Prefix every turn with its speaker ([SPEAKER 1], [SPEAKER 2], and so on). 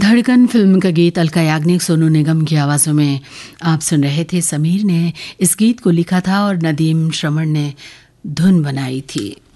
[SPEAKER 1] धड़कन फिल्म का गीत अलका याग्निक, सोनू निगम की आवाज़ों में आप सुन रहे थे। समीर ने इस गीत को लिखा था और नदीम श्रवण ने धुन बनाई थी।